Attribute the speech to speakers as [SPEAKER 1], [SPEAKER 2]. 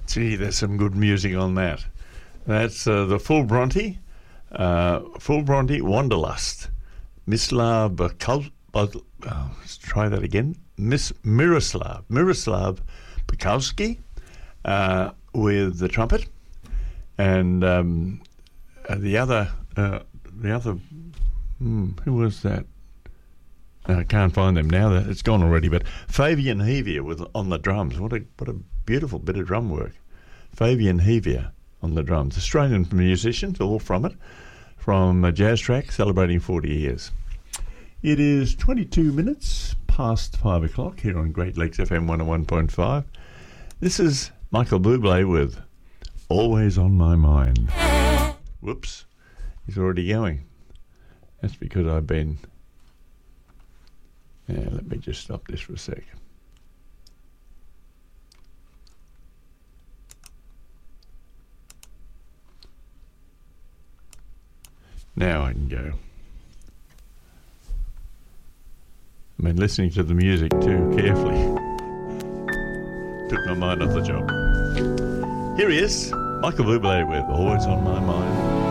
[SPEAKER 1] Gee, there's some good music on that. That's the Full Bronte Wanderlust. Mislav let's try that again. Miroslav Bukowski with the trumpet, and the other who was that? I can't find them now. It's gone already. But Fabian Hevier on the drums. What a beautiful bit of drum work. Fabian Hevier on the drums. Australian musicians, all from it, from a jazz track celebrating 40 years. It is 22 minutes past 5 o'clock here on Great Lakes FM 101.5. This is Michael Bublé with Always on My Mind. Whoops, he's already going. That's because I've been... Yeah, let me just stop this for a sec. Now I can go. I've been listening to the music too carefully. Took my mind off the job. Here he is, Michael Bublé with Always on My Mind.